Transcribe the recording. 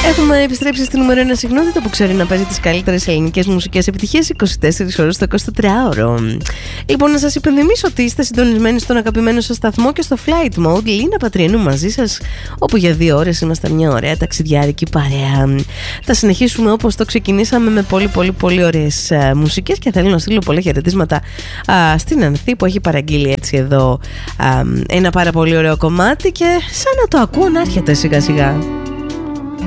Έχουμε επιστρέψει στην νούμερο 1 συχνότητα που ξέρει να παίζει τις καλύτερες ελληνικές μουσικές επιτυχίες 24 ώρες το 24ωρο. Λοιπόν, να σας υπενθυμίσω ότι είστε συντονισμένοι στον αγαπημένο σας σταθμό και στο Flight Mode. Λίνα Πατριανού μαζί σας, όπου για 2 ώρες είμαστε μια ωραία ταξιδιάρικη παρέα. Θα συνεχίσουμε όπως το ξεκινήσαμε με πολύ ωραίες μουσικές και θέλω να στείλω πολλά χαιρετίσματα στην Ανθή που έχει παραγγείλει έτσι εδώ ένα πάρα πολύ ωραίο κομμάτι και σαν να το ακούω να έρχεται σιγά σιγά.